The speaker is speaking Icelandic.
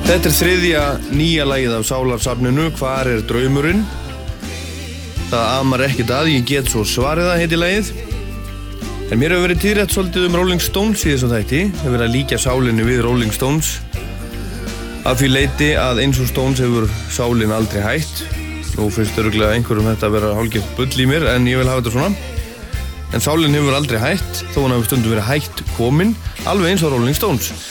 Þetta þriðja nýja lagið af Sálarsafninu, Hvar draumurinn? Það amar ekkert að, ég get svo svarið það, heitir lagið. En mér hefur verið tíðrætt svolítið Rolling Stones í þessum þætti. Hefur verið að líkja sálinni við Rolling Stones. Af því leiti að eins og Stones hefur sálin aldrei hætt. Nú finnst örugglega einhverjum þetta að vera hálfgert bull í mér, en ég vil hafa þetta svona. En sálin hefur aldrei hætt, þó hann hefur stundum verið hætt komin, alveg eins og Rolling Stones.